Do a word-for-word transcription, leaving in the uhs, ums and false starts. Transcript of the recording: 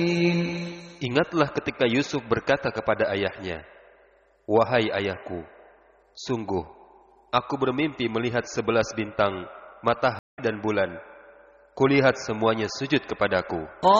Ingatlah ketika Yusuf berkata kepada ayahnya, "Wahai ayahku, sungguh aku bermimpi melihat sebelas bintang, matahari dan bulan. Kulihat semuanya sujud kepadaku."